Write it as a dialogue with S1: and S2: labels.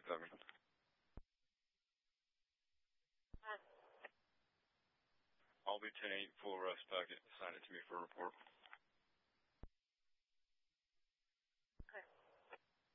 S1: 7. I'll be 10-8, full arrest packet. Assign it to me for a report.